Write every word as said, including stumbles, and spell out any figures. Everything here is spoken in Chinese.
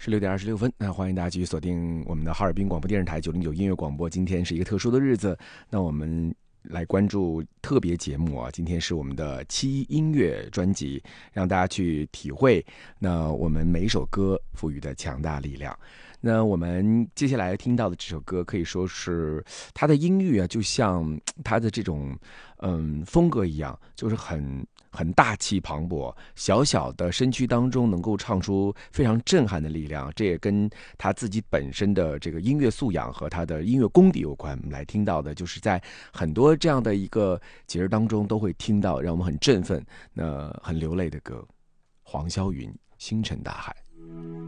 十六点二十六分，那欢迎大家继续锁定我们的哈尔滨广播电视台九零九音乐广播。今天是一个特殊的日子，那我们来关注特别节目啊。今天是我们的七音乐专辑，让大家去体会那我们每一首歌赋予的强大力量。那我们接下来听到的这首歌可以说是它的音域啊，就像它的这种嗯风格一样，就是很很大气磅礴，小小的身躯当中能够唱出非常震撼的力量，这也跟他自己本身的这个音乐素养和他的音乐功底有关。我们来听到的就是在很多这样的一个节日当中都会听到让我们很振奋、那很流泪的歌，黄霄云《星辰大海》。